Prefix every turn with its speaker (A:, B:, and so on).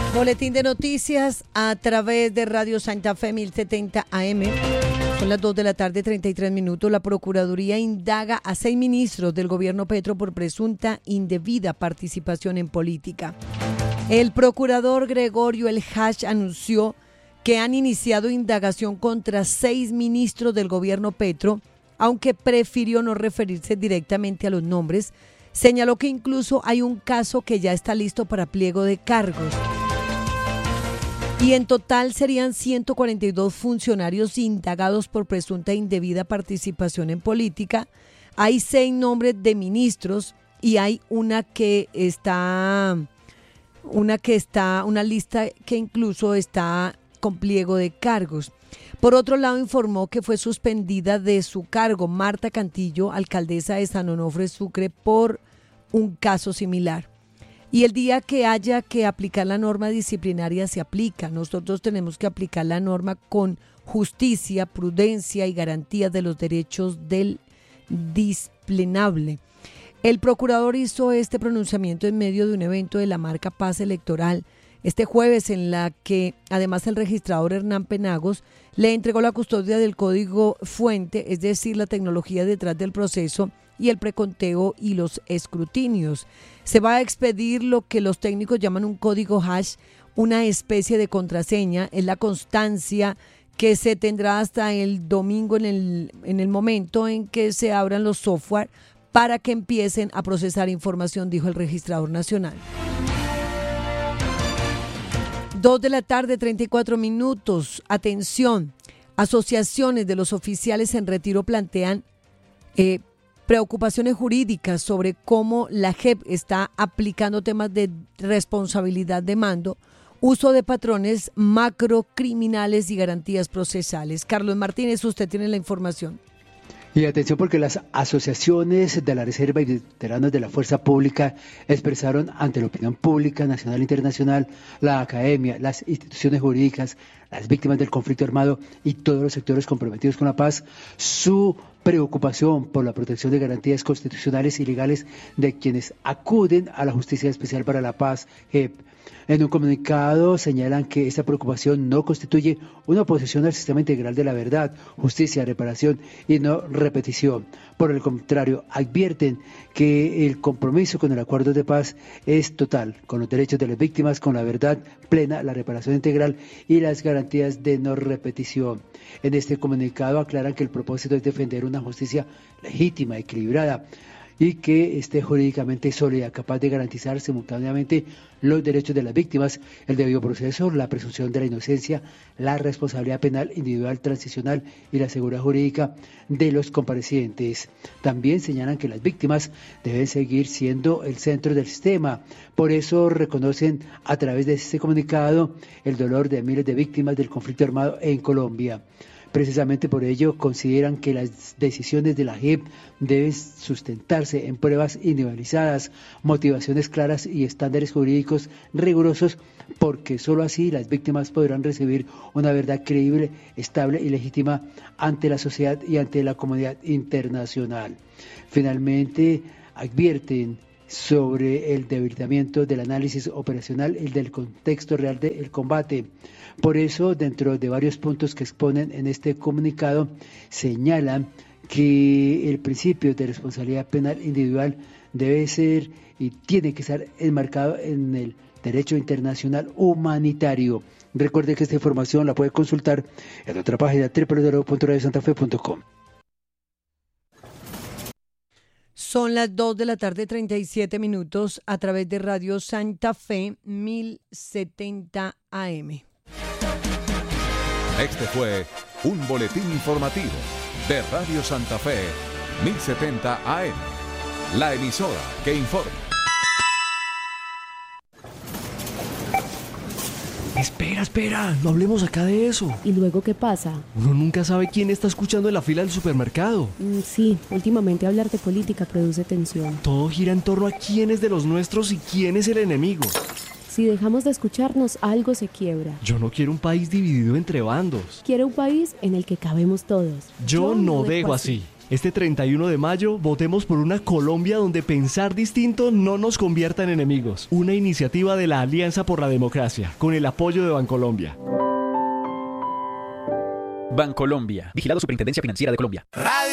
A: Boletín de noticias a través de Radio Santa Fe 1070 AM. Son las 2 de la tarde, 33 minutos. La Procuraduría indaga a 6 ministros del gobierno Petro por presunta indebida participación en política. El procurador Gregorio El Hach anunció que han iniciado indagación contra 6 ministros del gobierno Petro, aunque prefirió no referirse directamente a los nombres. Señaló que incluso hay un caso que ya está listo para pliego de cargos. Y en total serían 142 funcionarios indagados por presunta indebida participación en política. Hay 6 nombres de ministros y hay una lista que incluso está con pliego de cargos. Por otro lado, informó que fue suspendida de su cargo Marta Cantillo, alcaldesa de San Onofre, Sucre, por un caso similar. Y el día que haya que aplicar la norma disciplinaria se aplica. Nosotros tenemos que aplicar la norma con justicia, prudencia y garantía de los derechos del displenable. El procurador hizo este pronunciamiento en medio de un evento de la marca Paz Electoral este jueves, en la que además el registrador Hernán Penagos le entregó la custodia del código fuente, es decir, la tecnología detrás del proceso y el preconteo y los escrutinios. Se va a expedir lo que los técnicos llaman un código hash, una especie de contraseña. Es la constancia que se tendrá hasta el domingo en el momento en que se abran los software para que empiecen a procesar información, dijo el registrador nacional. 2 de la tarde, 34 minutos. Atención, asociaciones de los oficiales en retiro plantean preocupaciones jurídicas sobre cómo la JEP está aplicando temas de responsabilidad de mando, uso de patrones macrocriminales y garantías procesales. Carlos Martínez, usted tiene la información.
B: Y atención, porque las asociaciones de la Reserva y veteranos de la Fuerza Pública expresaron ante la opinión pública nacional e internacional, la academia, las instituciones jurídicas, las víctimas del conflicto armado y todos los sectores comprometidos con la paz, su preocupación por la protección de garantías constitucionales y legales de quienes acuden a la Justicia Especial para la Paz, JEP. En un comunicado señalan que esta preocupación no constituye una oposición al sistema integral de la verdad, justicia, reparación y no repetición. Por el contrario, advierten que el compromiso con el acuerdo de paz es total, con los derechos de las víctimas, con la verdad plena, la reparación integral y las garantías de no repetición. En este comunicado aclaran que el propósito es defender una justicia legítima, equilibrada, y que esté jurídicamente sólida, capaz de garantizar simultáneamente los derechos de las víctimas, el debido proceso, la presunción de la inocencia, la responsabilidad penal individual transicional y la seguridad jurídica de los comparecientes. También señalan que las víctimas deben seguir siendo el centro del sistema. Por eso reconocen a través de este comunicado el dolor de miles de víctimas del conflicto armado en Colombia. Precisamente por ello consideran que las decisiones de la JEP deben sustentarse en pruebas individualizadas, motivaciones claras y estándares jurídicos rigurosos, porque sólo así las víctimas podrán recibir una verdad creíble, estable y legítima ante la sociedad y ante la comunidad internacional. Finalmente, advierten sobre el debilitamiento del análisis operacional y del contexto real del combate. Por eso, dentro de varios puntos que exponen en este comunicado, señalan que el principio de responsabilidad penal individual debe ser y tiene que estar enmarcado en el derecho internacional humanitario. Recuerde que esta información la puede consultar en nuestra página www.radiosantafe.com.
A: Son las 2 de la tarde, 37 minutos, a través de Radio Santa Fe 1070 AM.
C: Este fue un boletín informativo de Radio Santa Fe 1070 AM, la emisora que informa.
D: Espera, no hablemos acá de eso.
E: ¿Y luego qué pasa?
D: Uno nunca sabe quién está escuchando en la fila del supermercado.
E: Sí, últimamente hablar de política produce tensión.
D: Todo gira en torno a quién es de los nuestros y quién es el enemigo.
E: Si dejamos de escucharnos, algo se quiebra.
D: Yo no quiero un país dividido entre bandos.
E: Quiero un país en el que cabemos todos.
D: Yo no dejo así. Este 31 de mayo, votemos por una Colombia donde pensar distinto no nos convierta en enemigos. Una iniciativa de la Alianza por la Democracia, con el apoyo de Bancolombia.
F: Bancolombia, vigilado Superintendencia Financiera de Colombia.